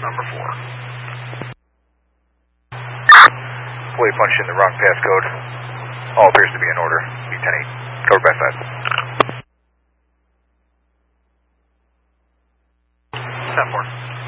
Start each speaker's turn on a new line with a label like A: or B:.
A: number 4.
B: Employee punched in the wrong passcode. All appears to be in order. B-10-8. Covered by 5.
A: 10-4.